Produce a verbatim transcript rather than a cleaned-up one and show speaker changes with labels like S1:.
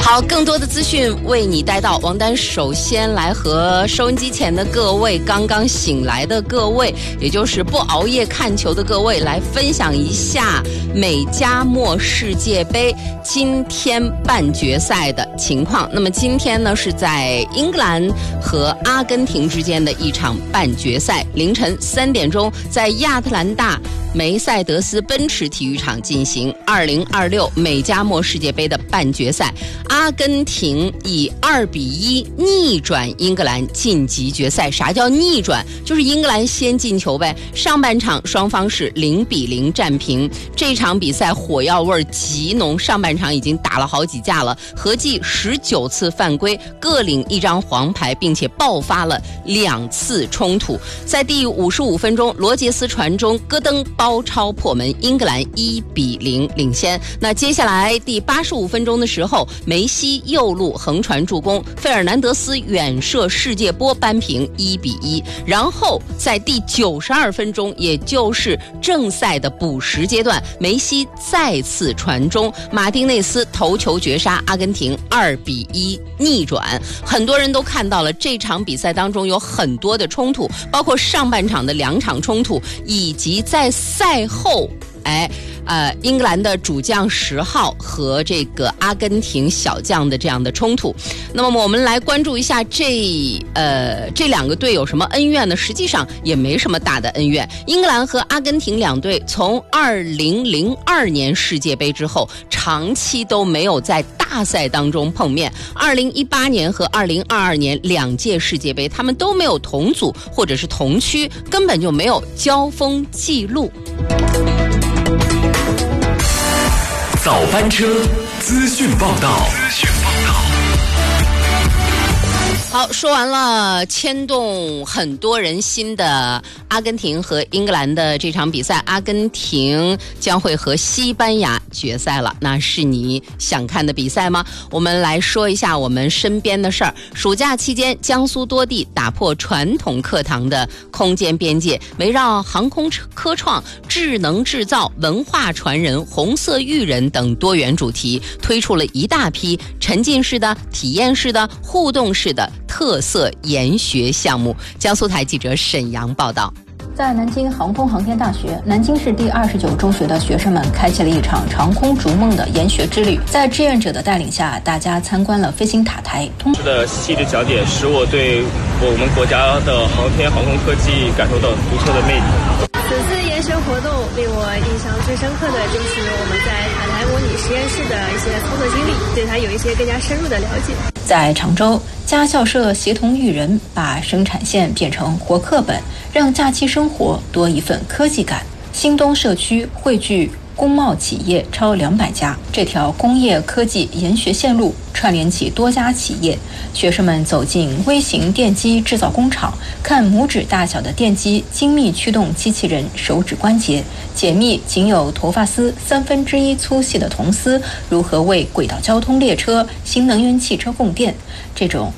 S1: 好，更多的资讯为你带到。王丹首先来和收音机前的各位，刚刚醒来的各位，也就是不熬夜看球的各位，来分享一下美加墨世界杯今天半决赛的情况。那么今天呢，是在英格兰和阿根廷之间的一场半决赛，凌晨三点钟在亚特兰大梅赛德斯奔驰体育场进行二零二六美加墨世界杯的半决赛。阿根廷以二比一逆转英格兰晋级决赛。啥叫逆转？就是英格兰先进球呗。上半场双方是零比零战平，这场比赛火药味极浓，上半场已经打了好几架了，合计十九次犯规，各领一张黄牌，并且爆发了两次冲突。在第五十五分钟，罗杰斯传中，戈登包抄破门，英格兰一比零领先。那接下来第八十五分钟的时候，梅西右路横传助攻，费尔南德斯远射世界波扳平一比一。然后在第九十二分钟，也就是正赛的补时阶段，梅西再次传中，马丁内斯头球绝杀，阿根廷二比一逆转。很多人都看到了这场比赛当中有很多的冲突，包括上半场的两场冲突，以及在赛后哎，呃，英格兰的主将十号和这个阿根廷小将的这样的冲突。那么我们来关注一下这呃这两个队有什么恩怨呢？实际上也没什么大的恩怨。英格兰和阿根廷两队从二零零二年世界杯之后，长期都没有在大赛当中碰面。二零一八年和二零二二年两届世界杯，他们都没有同组或者是同区，根本就没有交锋记录。
S2: 早班车资讯报道。资讯报道。
S1: 好，说完了牵动很多人心的阿根廷和英格兰的这场比赛，阿根廷将会和西班牙决赛了。那是你想看的比赛吗？我们来说一下我们身边的事儿。暑假期间，江苏多地打破传统课堂的空间边界，围绕航空科创、智能制造、文化传人、红色育人等多元主题，推出了一大批沉浸式的、体验式的、互动式的特色研学项目。江苏台记者沈阳报道。
S3: 在南京航空航天大学，南京市第二十九中学的学生们开启了一场长空逐梦的研学之旅。在志愿者的带领下，大家参观了飞行塔台。
S4: 是的细致讲解，使我对我们国家的航天航空科技感受到独特的魅力。
S5: 此次研学活动令我印象最深刻的就是我们在塔台模拟实验室的一些操作经历，对它有一些更加深入的了解。
S3: 在常州，家校社协同育人，把生产线变成活课本，让假期生活多一份科技感。新东社区汇聚工贸企业超两百家，这条工业科技研学线路串联起多家企业。学生们走进微型电机制造工厂，看拇指大小的电机精密驱动机器人手指关节，解密仅有头发丝三分之一粗细的铜丝如何为轨道交通列车、新能源汽车供电。这种